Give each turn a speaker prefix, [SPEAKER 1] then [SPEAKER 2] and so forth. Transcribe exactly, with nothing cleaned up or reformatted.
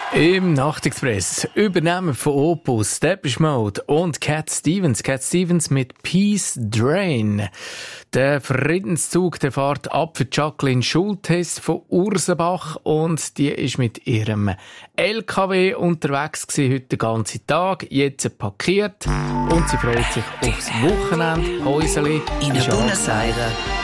[SPEAKER 1] Im Nachtexpress übernehmen von Opus, Depeche Mode und Cat Stevens. Cat Stevens mit Peace Drain. Der Friedenszug, der fährt ab für Jacqueline Schultes von Ursenbach und die ist mit ihrem L K W unterwegs gewesen, heute den ganzen Tag, jetzt parkiert und sie freut sich aufs Wochenende. Häuseli
[SPEAKER 2] in Buenos Aires.